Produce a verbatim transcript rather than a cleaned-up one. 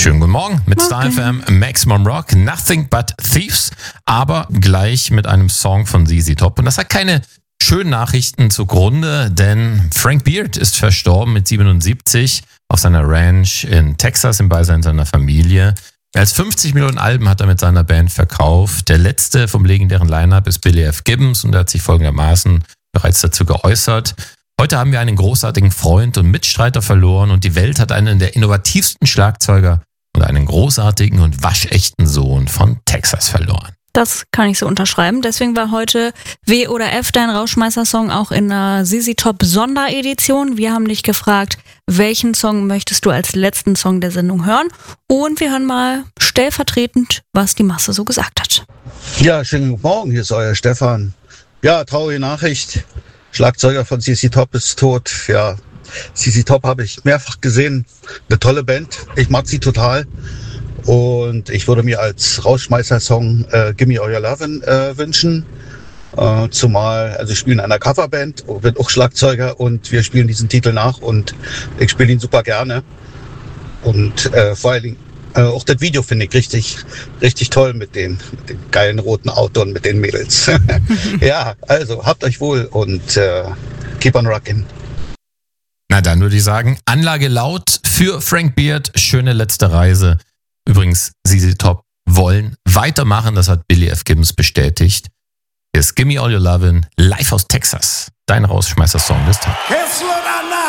Schönen guten Morgen mit Morgen. Star F M, Maximum Rock, Nothing But Thieves, aber gleich mit einem Song von Z Z Top. Und das hat keine schönen Nachrichten zugrunde, denn Frank Beard ist verstorben mit siebenundsiebzig auf seiner Ranch in Texas im Beisein seiner Familie. Mehr als fünfzig Millionen Alben hat er mit seiner Band verkauft. Der letzte vom legendären Line-Up ist Billy F. Gibbons und er hat sich folgendermaßen bereits dazu geäußert. Heute haben wir einen großartigen Freund und Mitstreiter verloren und die Welt hat einen der innovativsten Schlagzeuger und einen großartigen und waschechten Sohn von Texas verloren. Das kann ich so unterschreiben. Deswegen war heute W oder F dein Rauschmeißer-Song auch in einer Z Z Top Sonderedition. Wir haben dich gefragt, welchen Song möchtest du als letzten Song der Sendung hören? Und wir hören mal stellvertretend, was die Masse so gesagt hat. Ja, schönen guten Morgen, hier ist euer Stefan. Ja, traurige Nachricht. Schlagzeuger von Z Z Top ist tot. Ja, Z Z Top habe ich mehrfach gesehen. Eine tolle Band. Ich mag sie total. Und ich würde mir als Rauschmeißer-Song äh, Gimme All Your Lovin' äh, wünschen. Äh, zumal, also ich spiele in einer Coverband, bin auch Schlagzeuger und wir spielen diesen Titel nach und ich spiele ihn super gerne. Und äh, vor allen Dingen äh, auch das Video finde ich richtig, richtig toll mit den, mit den geilen roten Auto und mit den Mädels. Ja, also habt euch wohl und äh, keep on rockin'. Na dann würde ich sagen, Anlage laut für Frank Beard, schöne letzte Reise. Übrigens, Z Z Top wollen weitermachen, das hat Billy F. Gibbons bestätigt. Hier ist Gimme All Your Lovin', live aus Texas, dein Rausschmeißer-Song des Tages.